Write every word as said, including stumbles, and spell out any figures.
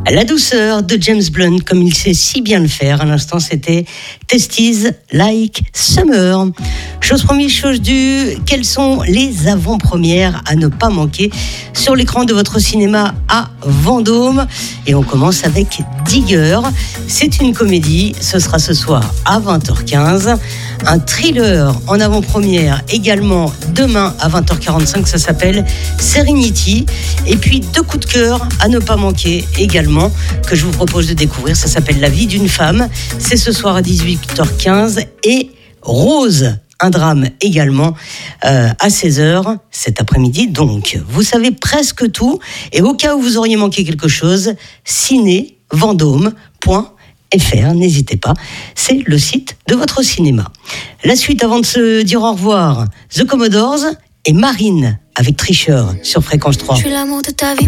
La douceur de James Blunt, comme il sait si bien le faire. À l'instant, c'était Testies Like Summer. Chose promise, chose due, quelles sont les avant-premières à ne pas manquer sur l'écran de votre cinéma à Vendôme? Et on commence avec Digger. C'est une comédie, ce sera ce soir à vingt heures quinze. Un thriller en avant-première également demain à vingt heures quarante-cinq, ça s'appelle Serenity. Et puis deux coups de cœur à ne pas manquer également que je vous propose de découvrir, ça s'appelle La vie d'une femme, c'est ce soir à dix-huit heures quinze. Et Rose, un drame également euh, à seize heures cet après-midi. Donc vous savez presque tout, et au cas où vous auriez manqué quelque chose, ciné vendôme point F R, n'hésitez pas, c'est le site de votre cinéma. La suite avant de se dire au revoir, The Commodores et Marine avec Tricheur sur Fréquence trois. Je suis l'amour de ta vie.